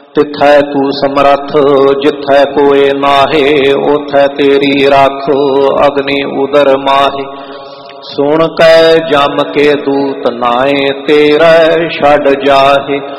तिथै तू समरथ जिथै कोय नाहे, उथै तेरी राख अग्नि उदर माहे। सुन कै जम के दूत नाए, तेरै छड़ जाहे।